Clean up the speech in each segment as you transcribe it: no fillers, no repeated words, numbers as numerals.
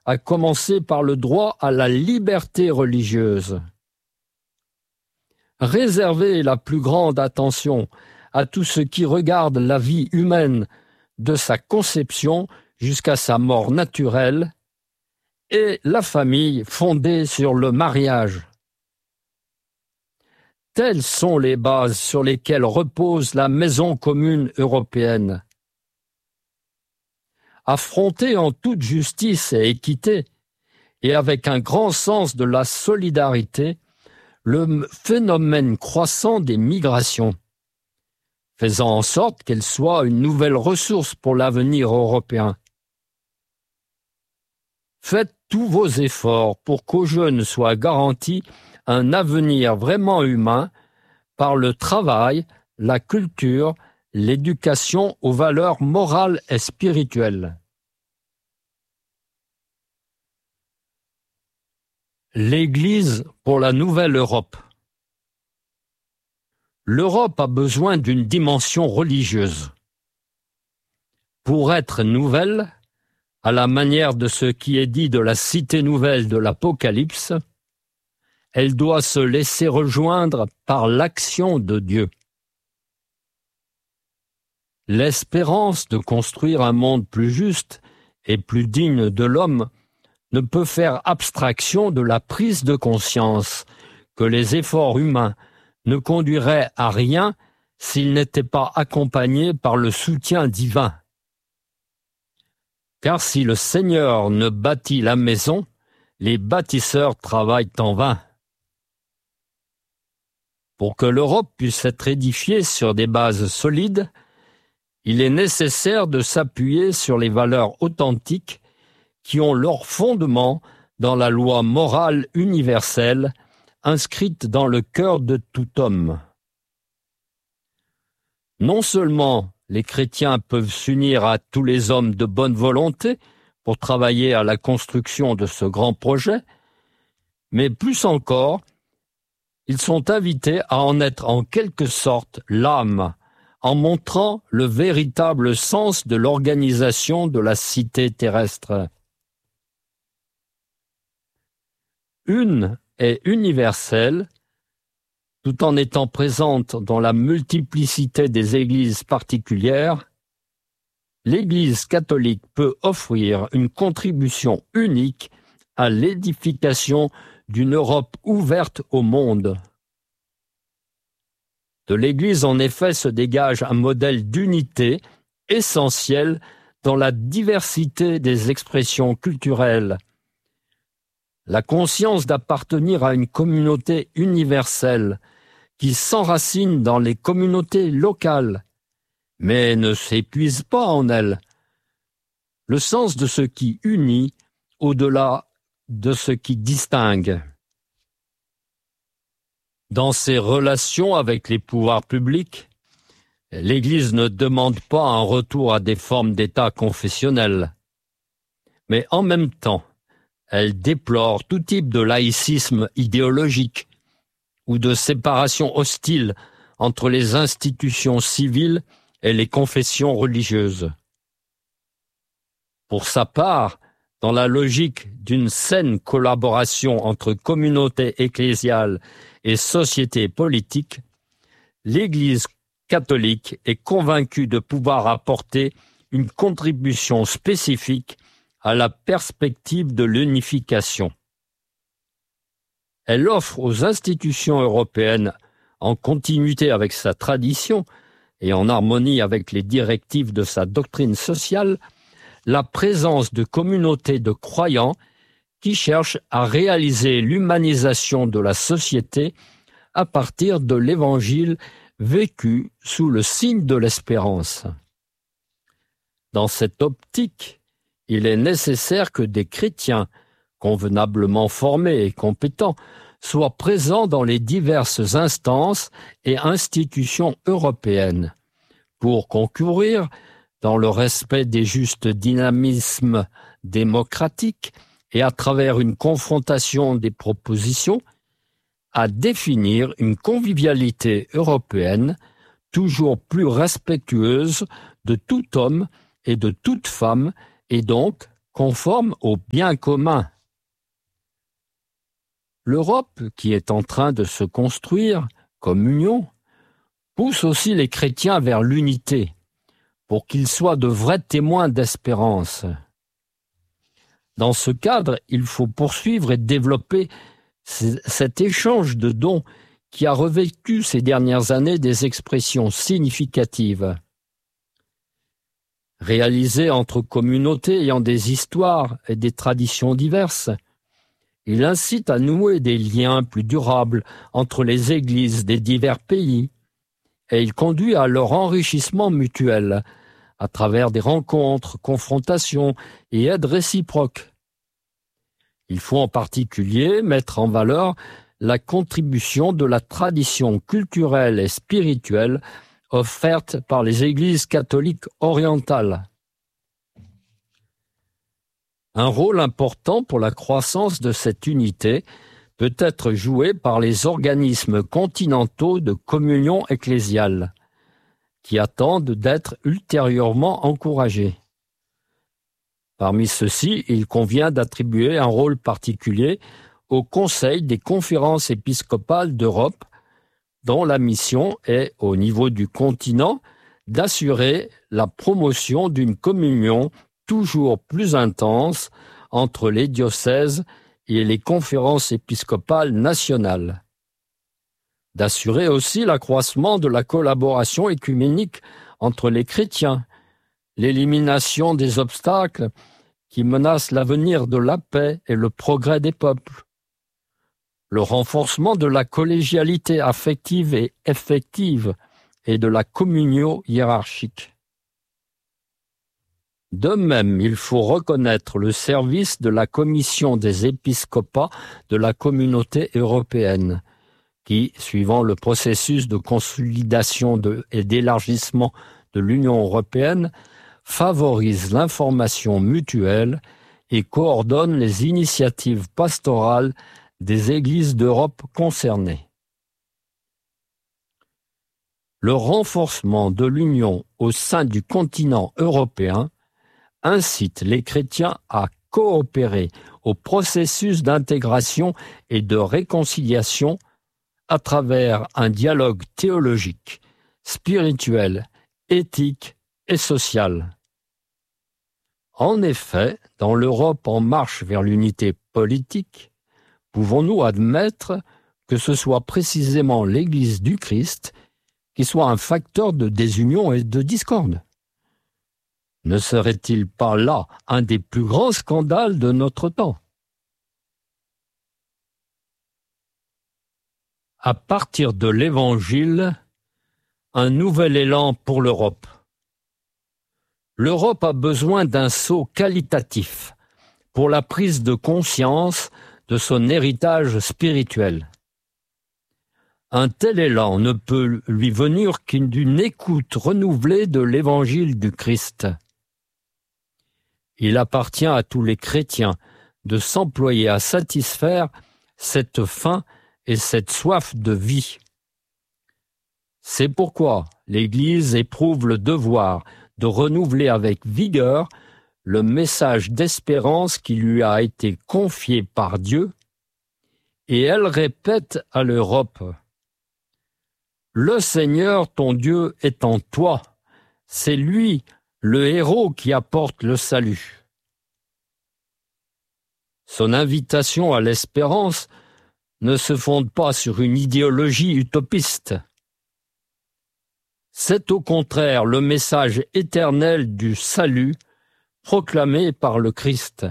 à commencer par le droit à la liberté religieuse. Réserver la plus grande attention à tout ce qui regarde la vie humaine de sa conception jusqu'à sa mort naturelle et la famille fondée sur le mariage. Telles sont les bases sur lesquelles repose la maison commune européenne. Affrontée en toute justice et équité, et avec un grand sens de la solidarité, le phénomène croissant des migrations, faisant en sorte qu'elle soit une nouvelle ressource pour l'avenir européen. Faites tous vos efforts pour qu'aux jeunes soit garanti un avenir vraiment humain par le travail, la culture, l'éducation aux valeurs morales et spirituelles. L'Église pour la nouvelle Europe. L'Europe a besoin d'une dimension religieuse. Pour être nouvelle, à la manière de ce qui est dit de la cité nouvelle de l'Apocalypse, elle doit se laisser rejoindre par l'action de Dieu. L'espérance de construire un monde plus juste et plus digne de l'homme ne peut faire abstraction de la prise de conscience que les efforts humains ne conduiraient à rien s'ils n'étaient pas accompagnés par le soutien divin. Car si le Seigneur ne bâtit la maison, les bâtisseurs travaillent en vain. Pour que l'Europe puisse être édifiée sur des bases solides, il est nécessaire de s'appuyer sur les valeurs authentiques qui ont leur fondement dans la loi morale universelle inscrite dans le cœur de tout homme. Non seulement les chrétiens peuvent s'unir à tous les hommes de bonne volonté pour travailler à la construction de ce grand projet, mais plus encore, ils sont invités à en être en quelque sorte l'âme, en montrant le véritable sens de l'organisation de la cité terrestre. Une est universelle, tout en étant présente dans la multiplicité des églises particulières. L'Église catholique peut offrir une contribution unique à l'édification d'une Europe ouverte au monde. De l'Église, en effet, se dégage un modèle d'unité essentiel dans la diversité des expressions culturelles. La conscience d'appartenir à une communauté universelle qui s'enracine dans les communautés locales, mais ne s'épuise pas en elles. Le sens de ce qui unit au-delà de ce qui distingue. Dans ses relations avec les pouvoirs publics, l'Église ne demande pas un retour à des formes d'État confessionnel. Mais en même temps, elle déplore tout type de laïcisme idéologique ou de séparation hostile entre les institutions civiles et les confessions religieuses. Pour sa part, dans la logique d'une saine collaboration entre communautés ecclésiales et sociétés politiques, l'Église catholique est convaincue de pouvoir apporter une contribution spécifique à la perspective de l'unification. Elle offre aux institutions européennes, en continuité avec sa tradition et en harmonie avec les directives de sa doctrine sociale, la présence de communautés de croyants qui cherchent à réaliser l'humanisation de la société à partir de l'Évangile vécu sous le signe de l'espérance. Dans cette optique, il est nécessaire que des chrétiens convenablement formés et compétents soient présents dans les diverses instances et institutions européennes pour concourir, dans le respect des justes dynamismes démocratiques et à travers une confrontation des propositions, à définir une convivialité européenne toujours plus respectueuse de tout homme et de toute femme, et donc conforme au bien commun. L'Europe, qui est en train de se construire comme union, pousse aussi les chrétiens vers l'unité, pour qu'ils soient de vrais témoins d'espérance. Dans ce cadre, il faut poursuivre et développer cet échange de dons qui a revêtu ces dernières années des expressions significatives. Réalisé entre communautés ayant des histoires et des traditions diverses, il incite à nouer des liens plus durables entre les églises des divers pays et il conduit à leur enrichissement mutuel à travers des rencontres, confrontations et aides réciproques. Il faut en particulier mettre en valeur la contribution de la tradition culturelle et spirituelle offerte par les églises catholiques orientales. Un rôle important pour la croissance de cette unité peut être joué par les organismes continentaux de communion ecclésiale, qui attendent d'être ultérieurement encouragés. Parmi ceux-ci, il convient d'attribuer un rôle particulier au Conseil des conférences épiscopales d'Europe, dont la mission est, au niveau du continent, d'assurer la promotion d'une communion toujours plus intense entre les diocèses et les conférences épiscopales nationales. D'assurer aussi l'accroissement de la collaboration œcuménique entre les chrétiens, l'élimination des obstacles qui menacent l'avenir de la paix et le progrès des peuples, le renforcement de la collégialité affective et effective et de la communion hiérarchique. De même, il faut reconnaître le service de la Commission des épiscopats de la Communauté européenne, qui, suivant le processus de consolidation et d'élargissement de l'Union européenne, favorise l'information mutuelle et coordonne les initiatives pastorales des églises d'Europe concernées. Le renforcement de l'union au sein du continent européen incite les chrétiens à coopérer au processus d'intégration et de réconciliation à travers un dialogue théologique, spirituel, éthique et social. En effet, dans l'Europe en marche vers l'unité politique, pouvons-nous admettre que ce soit précisément l'Église du Christ qui soit un facteur de désunion et de discorde? Ne serait-il pas là un des plus grands scandales de notre temps? À partir de l'Évangile, un nouvel élan pour l'Europe. L'Europe a besoin d'un saut qualitatif pour la prise de conscience de son héritage spirituel. Un tel élan ne peut lui venir qu'une d'une écoute renouvelée de l'Évangile du Christ. Il appartient à tous les chrétiens de s'employer à satisfaire cette faim et cette soif de vie. C'est pourquoi l'Église éprouve le devoir de renouveler avec vigueur le message d'espérance qui lui a été confié par Dieu, et elle répète à l'Europe: « Le Seigneur ton Dieu est en toi, c'est lui le héros qui apporte le salut. » Son invitation à l'espérance ne se fonde pas sur une idéologie utopiste. C'est au contraire le message éternel du salut proclamé par le Christ.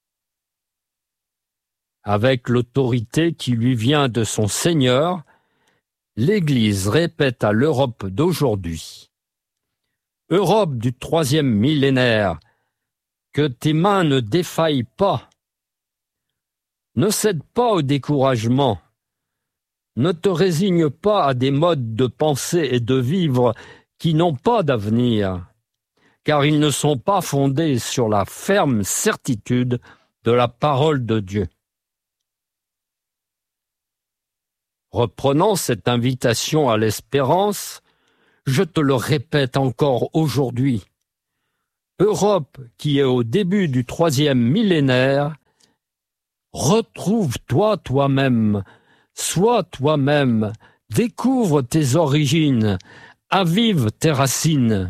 Avec l'autorité qui lui vient de son Seigneur, l'Église répète à l'Europe d'aujourd'hui: « Europe du 3e millénaire, que tes mains ne défaillent pas. Ne cède pas au découragement. Ne te résigne pas à des modes de pensée et de vivre qui n'ont pas d'avenir, car ils ne sont pas fondés sur la ferme certitude de la parole de Dieu. » Reprenant cette invitation à l'espérance, je te le répète encore aujourd'hui: Europe qui est au début du 3e millénaire, retrouve-toi toi-même, sois toi-même, découvre tes origines, avive tes racines.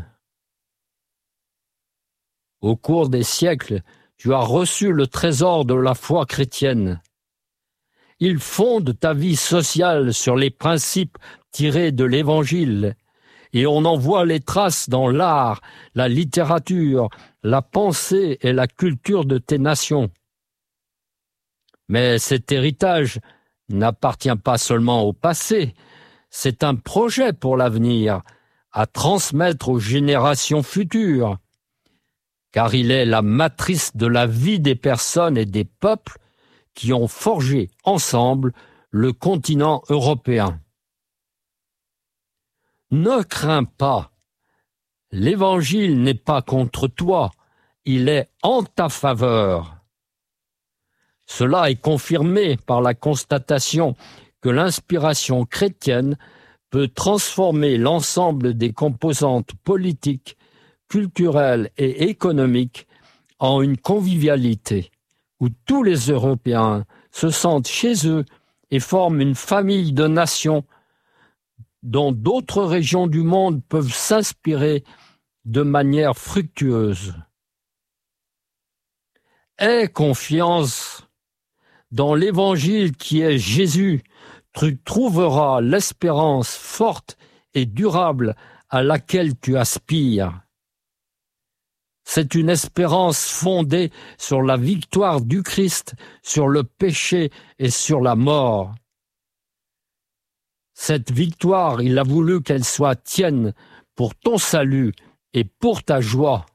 Au cours des siècles, tu as reçu le trésor de la foi chrétienne. Il fonde ta vie sociale sur les principes tirés de l'Évangile, et on en voit les traces dans l'art, la littérature, la pensée et la culture de tes nations. Mais cet héritage n'appartient pas seulement au passé, c'est un projet pour l'avenir, à transmettre aux générations futures, car il est la matrice de la vie des personnes et des peuples qui ont forgé ensemble le continent européen. Ne crains pas, l'Évangile n'est pas contre toi, il est en ta faveur. Cela est confirmé par la constatation que l'inspiration chrétienne peut transformer l'ensemble des composantes politiques, culturelles et économiques en une convivialité où tous les Européens se sentent chez eux et forment une famille de nations dont d'autres régions du monde peuvent s'inspirer de manière fructueuse. Aie confiance dans l'Évangile qui est Jésus, tu trouveras l'espérance forte et durable à laquelle tu aspires. C'est une espérance fondée sur la victoire du Christ, sur le péché et sur la mort. Cette victoire, il a voulu qu'elle soit tienne pour ton salut et pour ta joie.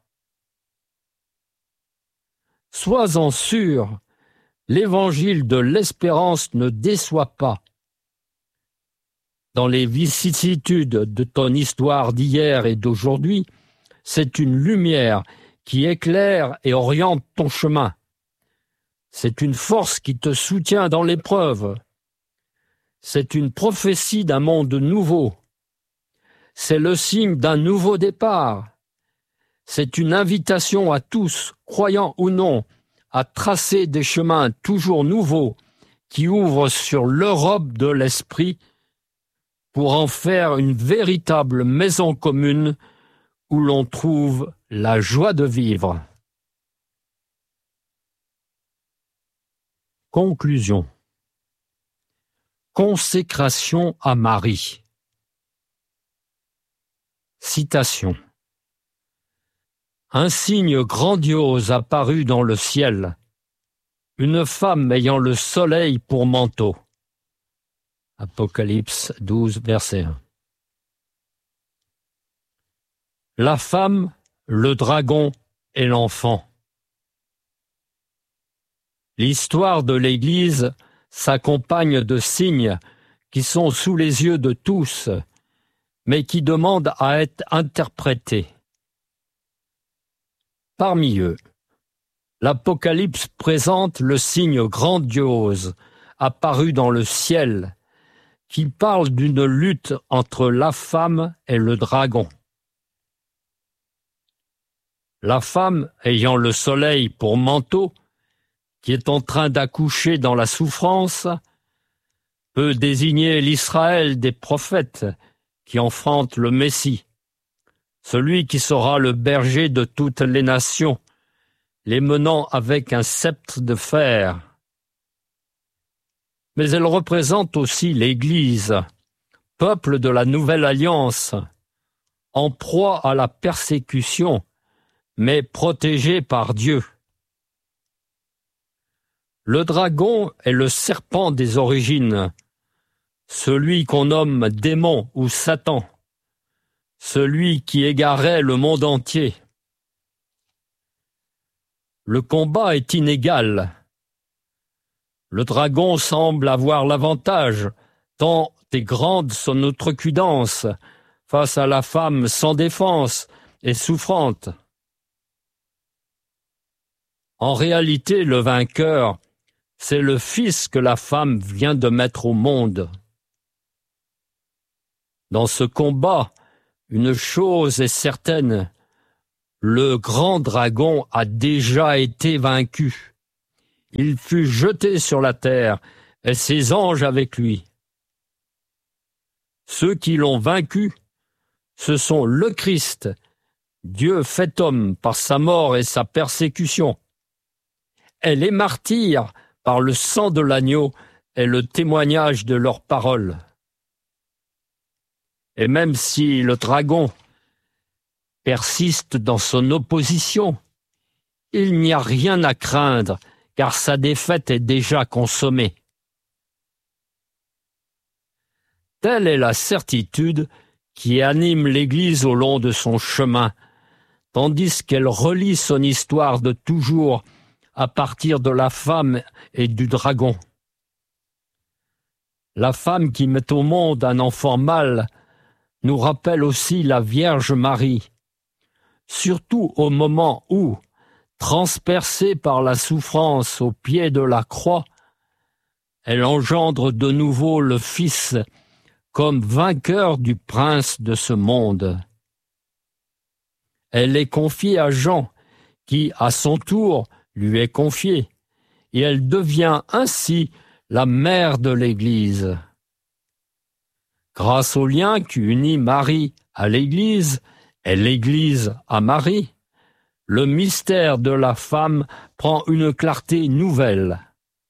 Sois-en sûr, l'évangile de l'espérance ne déçoit pas. Dans les vicissitudes de ton histoire d'hier et d'aujourd'hui, c'est une lumière qui éclaire et oriente ton chemin. C'est une force qui te soutient dans l'épreuve. C'est une prophétie d'un monde nouveau. C'est le signe d'un nouveau départ. C'est une invitation à tous, croyants ou non, à tracer des chemins toujours nouveaux qui ouvrent sur l'Europe de l'esprit pour en faire une véritable maison commune où l'on trouve la joie de vivre. Conclusion. Consécration à Marie. Citation. Un signe grandiose apparut dans le ciel, une femme ayant le soleil pour manteau. Apocalypse 12, verset 1. La femme, le dragon et l'enfant. L'histoire de l'Église s'accompagne de signes qui sont sous les yeux de tous, mais qui demandent à être interprétés. Parmi eux, l'Apocalypse présente le signe grandiose apparu dans le ciel, qui parle d'une lutte entre la femme et le dragon. La femme ayant le soleil pour manteau, qui est en train d'accoucher dans la souffrance, peut désigner l'Israël des prophètes qui enfantent le Messie, celui qui sera le berger de toutes les nations, les menant avec un sceptre de fer. Mais elle représente aussi l'Église, peuple de la Nouvelle Alliance, en proie à la persécution, mais protégé par Dieu. Le dragon est le serpent des origines, celui qu'on nomme démon ou Satan, celui qui égarait le monde entier. Le combat est inégal. Le dragon semble avoir l'avantage, tant est grande son outrecuidance face à la femme sans défense et souffrante. En réalité, le vainqueur, c'est le Fils que la femme vient de mettre au monde. Dans ce combat, une chose est certaine, le grand dragon a déjà été vaincu. Il fut jeté sur la terre, et ses anges avec lui. Ceux qui l'ont vaincu, ce sont le Christ, Dieu fait homme par sa mort et sa persécution. Et les martyrs, par le sang de l'agneau et le témoignage de leurs paroles. Et même si le dragon persiste dans son opposition, il n'y a rien à craindre, car sa défaite est déjà consommée. Telle est la certitude qui anime l'Église au long de son chemin, tandis qu'elle relie son histoire de toujours à partir de la femme et du dragon. La femme qui met au monde un enfant mâle nous rappelle aussi la Vierge Marie, surtout au moment où, transpercée par la souffrance au pied de la croix, elle engendre de nouveau le Fils comme vainqueur du prince de ce monde. Elle est confiée à Jean, qui, à son tour, lui est confiée, et elle devient ainsi la mère de l'Église. Grâce au lien qui unit Marie à l'Église et l'Église à Marie, le mystère de la femme prend une clarté nouvelle.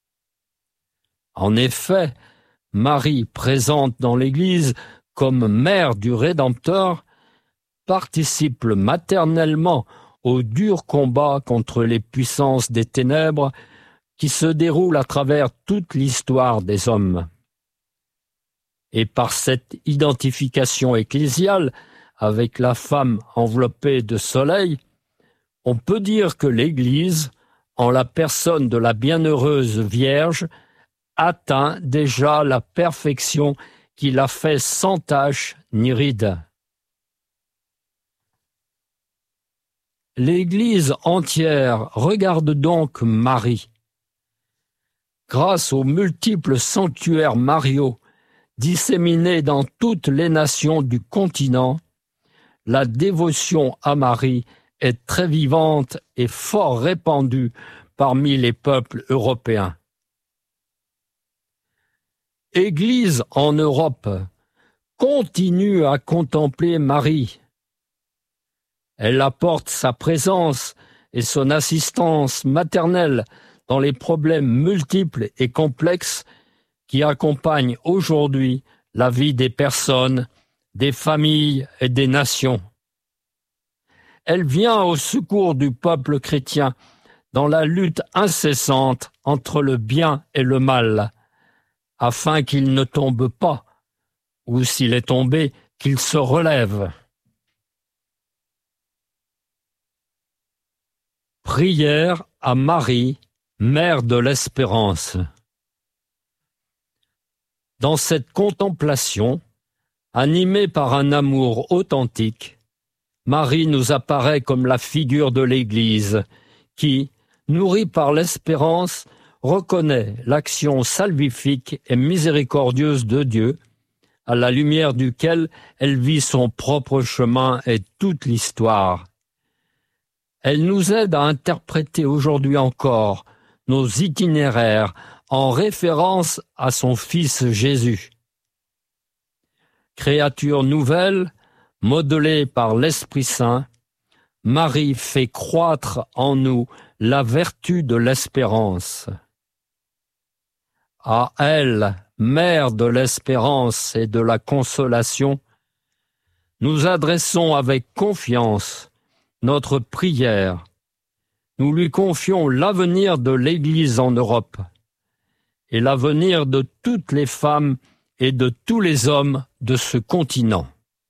En effet, Marie, présente dans l'Église comme mère du Rédempteur, participe maternellement au dur combat contre les puissances des ténèbres qui se déroule à travers toute l'histoire des hommes. Et par cette identification ecclésiale avec la femme enveloppée de soleil, on peut dire que l'Église, en la personne de la bienheureuse Vierge, atteint déjà la perfection qui la fait sans tache ni ride. L'Église entière regarde donc Marie. Grâce aux multiples sanctuaires mariaux disséminés dans toutes les nations du continent, la dévotion à Marie est très vivante et fort répandue parmi les peuples européens. Église en Europe, continue à contempler Marie. Elle apporte sa présence et son assistance maternelle dans les problèmes multiples et complexes qui accompagnent aujourd'hui la vie des personnes, des familles et des nations. Elle vient au secours du peuple chrétien dans la lutte incessante entre le bien et le mal, afin qu'il ne tombe pas, ou s'il est tombé, qu'il se relève. Prière à Marie, Mère de l'Espérance. Dans cette contemplation, animée par un amour authentique, Marie nous apparaît comme la figure de l'Église qui, nourrie par l'espérance, reconnaît l'action salvifique et miséricordieuse de Dieu, à la lumière duquel elle vit son propre chemin et toute l'histoire. Elle nous aide à interpréter aujourd'hui encore nos itinéraires en référence à son Fils Jésus. Créature nouvelle, modelée par l'Esprit Saint, Marie fait croître en nous la vertu de l'espérance. À elle, Mère de l'espérance et de la consolation, nous adressons avec confiance notre prière. Nous lui confions l'avenir de l'Église en Europe et l'avenir de toutes les femmes et de tous les hommes de ce continent.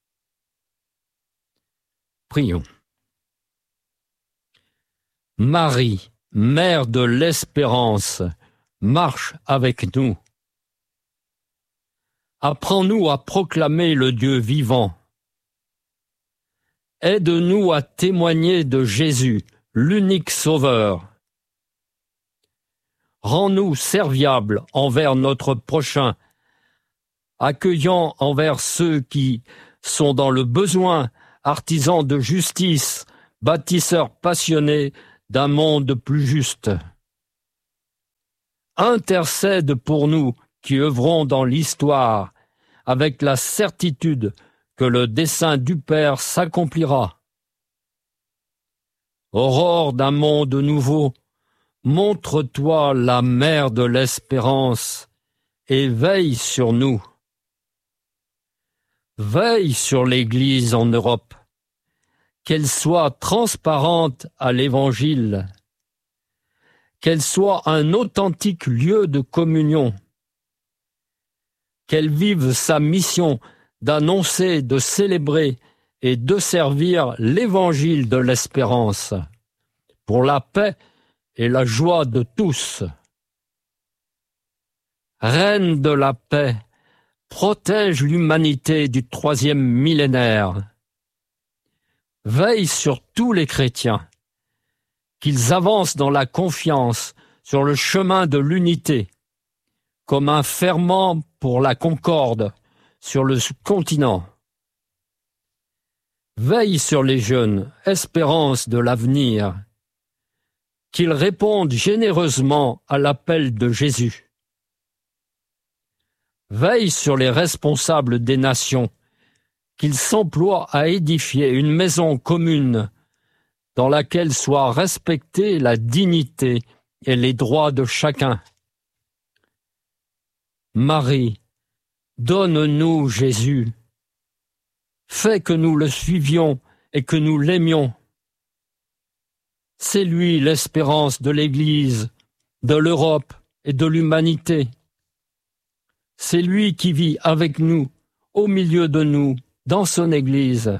Prions. Marie, Mère de l'espérance, marche avec nous. Apprends-nous à proclamer le Dieu vivant. Aide-nous à témoigner de Jésus, l'unique Sauveur. Rends-nous serviables envers notre prochain, accueillant envers ceux qui sont dans le besoin, artisans de justice, bâtisseur passionné d'un monde plus juste. Intercède pour nous qui œuvrons dans l'histoire avec la certitude que le dessein du Père s'accomplira. Aurore d'un monde nouveau, montre-toi la mère de l'espérance et veille sur nous. Veille sur l'Église en Europe, qu'elle soit transparente à l'Évangile, qu'elle soit un authentique lieu de communion, qu'elle vive sa mission d'annoncer, de célébrer et de servir l'Évangile de l'espérance pour la paix et la joie de tous. Reine de la paix, protège l'humanité du 3e millénaire. Veille sur tous les chrétiens, qu'ils avancent dans la confiance sur le chemin de l'unité, comme un ferment pour la concorde sur le continent. Veille sur les jeunes, espérance de l'avenir, qu'ils répondent généreusement à l'appel de Jésus. Veille sur les responsables des nations, qu'ils s'emploient à édifier une maison commune dans laquelle soit respectée la dignité et les droits de chacun. Marie, donne-nous Jésus. Fais que nous le suivions et que nous l'aimions. C'est lui l'espérance de l'Église, de l'Europe et de l'humanité. C'est lui qui vit avec nous, au milieu de nous, dans son Église.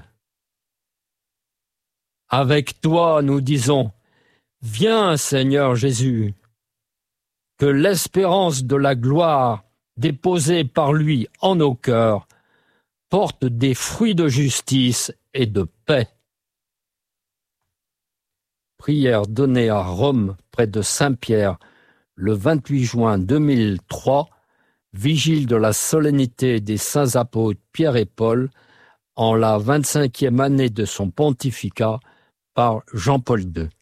Avec toi, nous disons, viens Seigneur Jésus, que l'espérance de la gloire déposée par lui en nos cœurs porte des fruits de justice et de paix. Prière donnée à Rome, près de Saint-Pierre, le 28 juin 2003, vigile de la solennité des saints apôtres Pierre et Paul, en la 25e année de son pontificat par Jean-Paul II.